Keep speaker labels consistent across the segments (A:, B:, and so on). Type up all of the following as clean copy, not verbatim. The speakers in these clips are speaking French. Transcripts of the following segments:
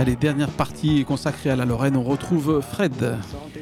A: Allez, dernière partie consacrée à la Lorraine, on retrouve Fred.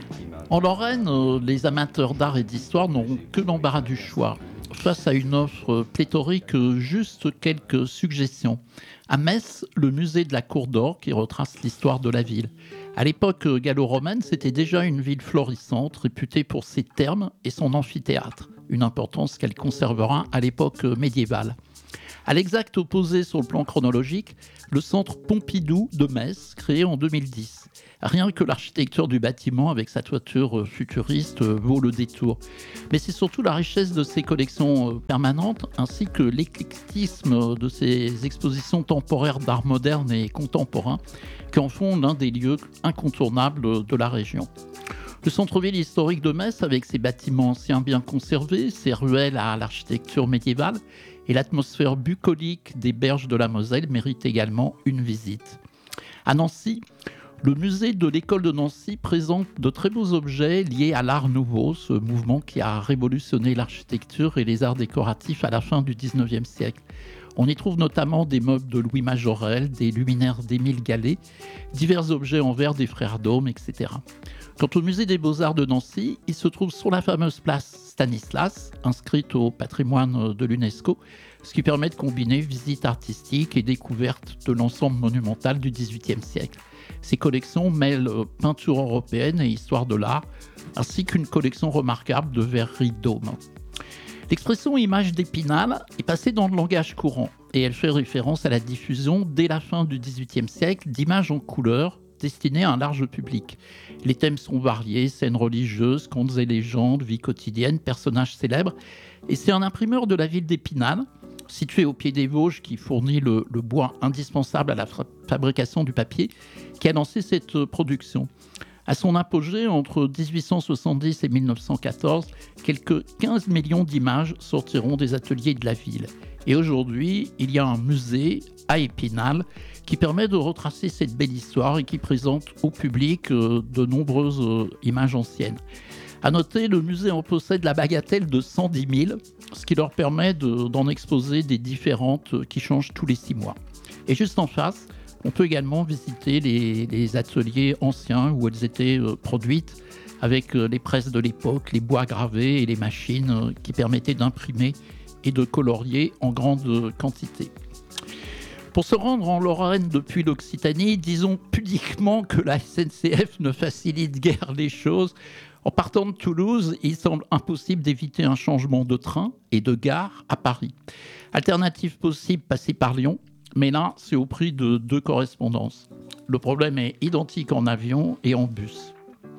B: En Lorraine, les amateurs d'art et d'histoire n'auront que l'embarras du choix. Face à une offre pléthorique, juste quelques suggestions. À Metz, le musée de la Cour d'Or qui retrace l'histoire de la ville. À l'époque gallo-romaine, c'était déjà une ville florissante, réputée pour ses thermes et son amphithéâtre, une importance qu'elle conservera à l'époque médiévale. À l'exact opposé sur le plan chronologique, le centre Pompidou de Metz, créé en 2010. Rien que l'architecture du bâtiment avec sa toiture futuriste vaut le détour. Mais c'est surtout la richesse de ses collections permanentes ainsi que l'éclectisme de ses expositions temporaires d'art moderne et contemporain qui en font l'un des lieux incontournables de la région. Le centre-ville historique de Metz, avec ses bâtiments anciens bien conservés, ses ruelles à l'architecture médiévale et l'atmosphère bucolique des berges de la Moselle, mérite également une visite. À Nancy, le musée de l'école de Nancy présente de très beaux objets liés à l'art nouveau, ce mouvement qui a révolutionné l'architecture et les arts décoratifs à la fin du XIXe siècle. On y trouve notamment des meubles de Louis Majorel, des luminaires d'Émile Gallet, divers objets en verre des frères Daume, etc. Quant au musée des Beaux-Arts de Nancy, il se trouve sur la fameuse place Stanislas, inscrite au patrimoine de l'UNESCO, ce qui permet de combiner visite artistique et découverte de l'ensemble monumental du XVIIIe siècle. Ces collections mêlent peinture européenne et histoire de l'art, ainsi qu'une collection remarquable de verreries Daume. L'expression image d'Épinal est passée dans le langage courant et elle fait référence à la diffusion dès la fin du XVIIIe siècle d'images en couleur destinées à un large public. Les thèmes sont variés, scènes religieuses, contes et légendes, vie quotidienne, personnages célèbres. Et c'est un imprimeur de la ville d'Épinal, situé au pied des Vosges, qui fournit le bois indispensable à la fabrication du papier, qui a lancé cette production. À son apogée, entre 1870 et 1914, quelques 15 millions d'images sortiront des ateliers de la ville. Et aujourd'hui, il y a un musée à Épinal qui permet de retracer cette belle histoire et qui présente au public de nombreuses images anciennes. À noter, le musée en possède la bagatelle de 110 000, ce qui leur permet d'en exposer des différentes qui changent tous les 6 mois. Et juste en face, on peut également visiter les ateliers anciens où elles étaient produites avec les presses de l'époque, les bois gravés et les machines qui permettaient d'imprimer et de colorier en grande quantité. Pour se rendre en Lorraine depuis l'Occitanie, disons pudiquement que la SNCF ne facilite guère les choses. En partant de Toulouse, il semble impossible d'éviter un changement de train et de gare à Paris. Alternative possible, passer par Lyon, mais là, c'est au prix de 2 correspondances. Le problème est identique en avion et en bus.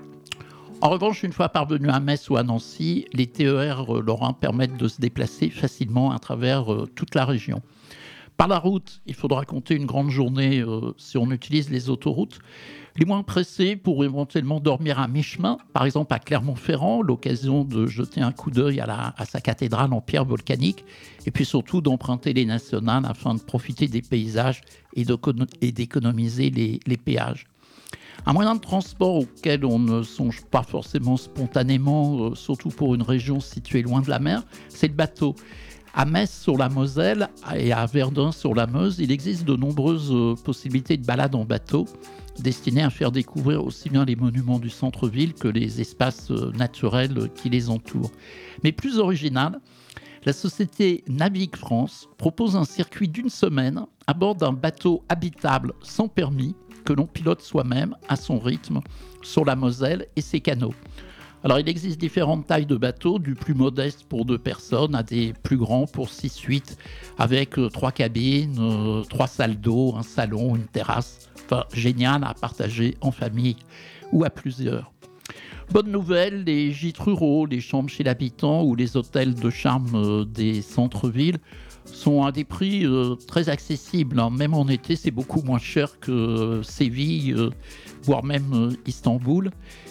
B: En revanche, une fois parvenu à Metz ou à Nancy, les TER lorrains permettent de se déplacer facilement à travers toute la région. Par la route, il faudra compter une grande journée si on utilise les autoroutes. Les moins pressés pourront éventuellement dormir à mi-chemin, par exemple à Clermont-Ferrand, l'occasion de jeter un coup d'œil à sa cathédrale en pierre volcanique, et puis surtout d'emprunter les nationales afin de profiter des paysages et d'économiser les péages. Un moyen de transport auquel on ne songe pas forcément spontanément, surtout pour une région située loin de la mer, c'est le bateau. À Metz sur la Moselle et à Verdun sur la Meuse, il existe de nombreuses possibilités de balade en bateau destinées à faire découvrir aussi bien les monuments du centre-ville que les espaces naturels qui les entourent. Mais plus original, la société Navigue France propose un circuit d'1 semaine à bord d'un bateau habitable sans permis que l'on pilote soi-même à son rythme sur la Moselle et ses canaux. Alors, il existe différentes tailles de bateaux, du plus modeste pour 2 personnes à des plus grands pour 6-8, avec 3 cabines, 3 salles d'eau, un salon, une terrasse. Enfin, génial à partager en famille ou à plusieurs. Bonne nouvelle, les gîtes ruraux, les chambres chez l'habitant ou les hôtels de charme des centres-villes sont à des prix très accessibles. Même en été, c'est beaucoup moins cher que Séville, voire même Istanbul.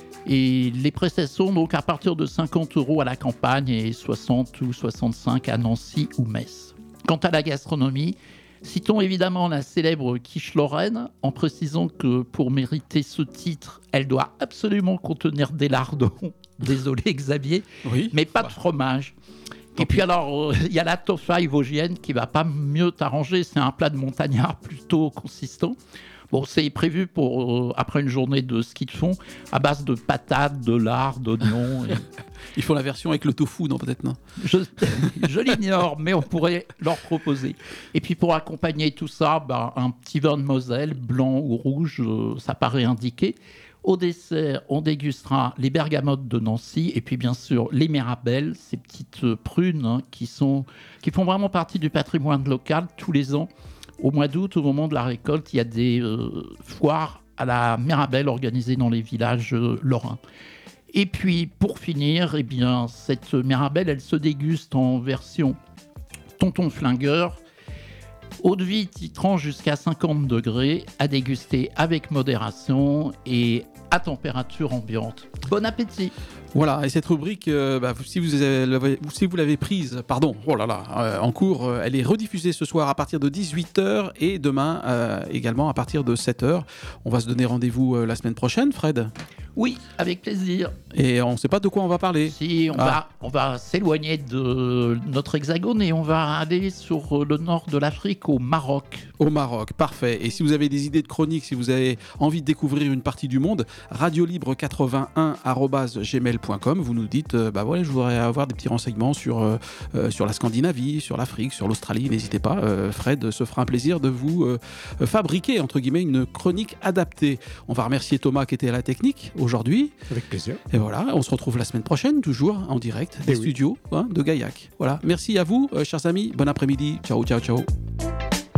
B: Et les prestations, donc à partir de 50 € à la campagne et 60 ou 65 à Nancy ou Metz. Quant à la gastronomie, citons évidemment la célèbre quiche lorraine, en précisant que pour mériter ce titre, elle doit absolument contenir des lardons. Désolé Xavier, oui, mais pas de fromage. Et puis alors, il y a la tofaille vosgienne qui va pas mieux t'arranger. C'est un plat de montagnard plutôt consistant. Bon, c'est prévu pour après une journée de ski de fond à base de patates, de lard, d'oignons. Et...
A: Ils font la version avec le tofu, non, peut-être, non?
B: Je l'ignore, mais on pourrait leur proposer. Et puis pour accompagner tout ça, un petit vin de Moselle, blanc ou rouge, ça paraît indiqué. Au dessert, on dégustera les bergamotes de Nancy et puis bien sûr les mirabelles, ces petites prunes qui font vraiment partie du patrimoine local. Tous les ans, au mois d'août, au moment de la récolte, il y a des foires à la mirabelle organisées dans les villages lorrains. Et puis pour finir, eh bien, cette mirabelle, elle se déguste en version tonton flingueur. Eau de vie titrant jusqu'à 50 degrés, à déguster avec modération et à température ambiante. Bon appétit!
A: Voilà, et cette rubrique, si vous l'avez prise, en cours, elle est rediffusée ce soir à partir de 18h et demain également à partir de 7h. On va se donner rendez-vous la semaine prochaine, Fred?
B: Oui, avec plaisir.
A: Et on ne sait pas de quoi on va parler.
B: Si, on va s'éloigner de notre hexagone et on va aller sur le nord de l'Afrique, au Maroc.
A: Au Maroc, parfait. Et si vous avez des idées de chroniques, si vous avez envie de découvrir une partie du monde, radiolibre81@gmail.com, vous nous dites, je voudrais avoir des petits renseignements sur la Scandinavie, sur l'Afrique, sur l'Australie. N'hésitez pas, Fred se fera un plaisir de vous fabriquer, entre guillemets, une chronique adaptée. On va remercier Thomas qui était à la technique aujourd'hui.
C: Avec plaisir.
A: Et voilà, on se retrouve la semaine prochaine, toujours en direct des studios de Gaillac. Voilà, merci à vous, chers amis. Bon après-midi. Ciao, ciao, ciao.